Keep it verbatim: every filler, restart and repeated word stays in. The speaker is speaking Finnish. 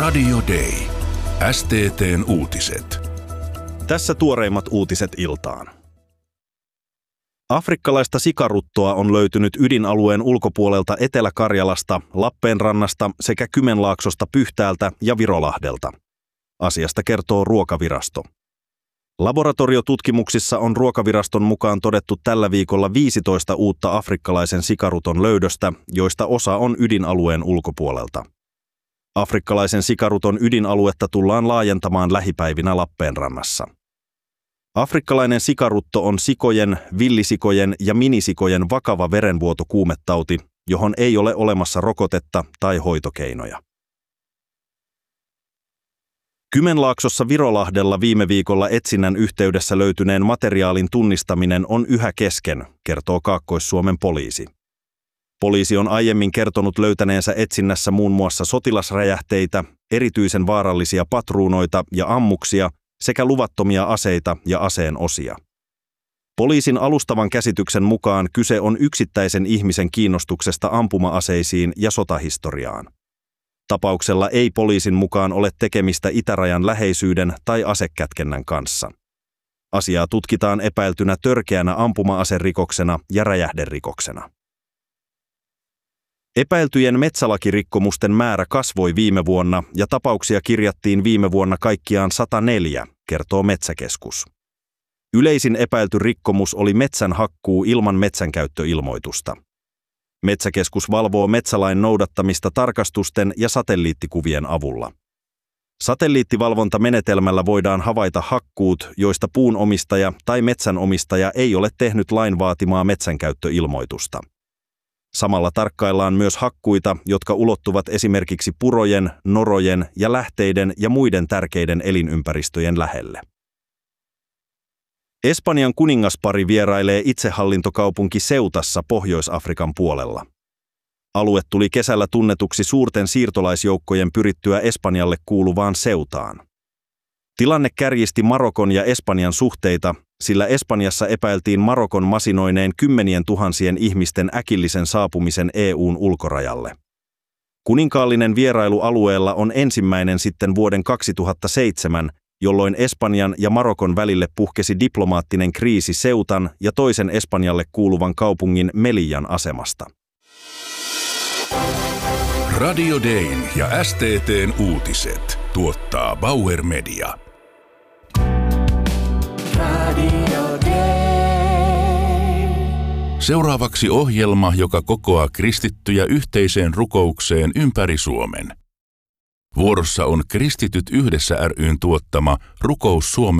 Radio Day. S T T:n uutiset. Tässä tuoreimmat uutiset iltaan. Afrikkalaista sikaruttoa on löytynyt ydinalueen ulkopuolelta Etelä-Karjalasta, Lappeenrannasta sekä Kymenlaaksosta Pyhtäältä ja Virolahdelta. Asiasta kertoo Ruokavirasto. Laboratoriotutkimuksissa on Ruokaviraston mukaan todettu tällä viikolla viisitoista uutta afrikkalaisen sikaruton löydöstä, joista osa on ydinalueen ulkopuolelta. Afrikkalaisen sikaruton ydinaluetta tullaan laajentamaan lähipäivinä Lappeenrannassa. Afrikkalainen sikarutto on sikojen, villisikojen ja minisikojen vakava verenvuotokuumetauti, johon ei ole olemassa rokotetta tai hoitokeinoja. Kymenlaaksossa Virolahdella viime viikolla etsinnän yhteydessä löytyneen materiaalin tunnistaminen on yhä kesken, kertoo Kaakkois-Suomen poliisi. Poliisi on aiemmin kertonut löytäneensä etsinnässä muun muassa sotilasräjähteitä, erityisen vaarallisia patruunoita ja ammuksia sekä luvattomia aseita ja aseen osia. Poliisin alustavan käsityksen mukaan kyse on yksittäisen ihmisen kiinnostuksesta ampuma-aseisiin ja sotahistoriaan. Tapauksella ei poliisin mukaan ole tekemistä itärajan läheisyyden tai asekätkennän kanssa. Asiaa tutkitaan epäiltynä törkeänä ampuma-aserikoksena ja räjähderikoksena. Epäiltyjen metsälakirikkomusten määrä kasvoi viime vuonna ja tapauksia kirjattiin viime vuonna kaikkiaan sata neljä, kertoo Metsäkeskus. Yleisin epäilty rikkomus oli metsän hakkuu ilman metsänkäyttöilmoitusta. Metsäkeskus valvoo metsälain noudattamista tarkastusten ja satelliittikuvien avulla. Satelliittivalvontamenetelmällä voidaan havaita hakkuut, joista puun omistaja tai metsän omistaja ei ole tehnyt lain vaatimaa metsänkäyttöilmoitusta. Samalla tarkkaillaan myös hakkuita, jotka ulottuvat esimerkiksi purojen, norojen ja lähteiden ja muiden tärkeiden elinympäristöjen lähelle. Espanjan kuningaspari vierailee itsehallintokaupunki Ceutassa Pohjois-Afrikan puolella. Alue tuli kesällä tunnetuksi suurten siirtolaisjoukkojen pyrittyä Espanjalle kuuluvaan Ceutaan. Tilanne kärjisti Marokon ja Espanjan suhteita, sillä Espanjassa epäiltiin Marokon masinoineen kymmenien tuhansien ihmisten äkillisen saapumisen E U:n ulkorajalle. Kuninkaallinen vierailu alueella on ensimmäinen sitten vuoden kaksituhattaseitsemän, jolloin Espanjan ja Marokon välille puhkesi diplomaattinen kriisi Ceutan ja toisen Espanjalle kuuluvan kaupungin Melillan asemasta. Radio Dayn ja S T T:n uutiset tuottaa Bauer Media. Radio Day. Seuraavaksi ohjelma, joka kokoaa kristittyjä yhteiseen rukoukseen ympäri Suomen. Vuorossa on Kristityt yhdessä ry:n tuottama Rukous Suomen